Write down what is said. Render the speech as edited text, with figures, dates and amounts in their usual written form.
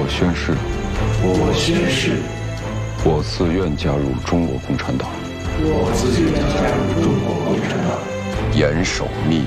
宣誓， 我宣誓， 我自愿加入中国共产党， 我自愿加入中国共产党， 严守秘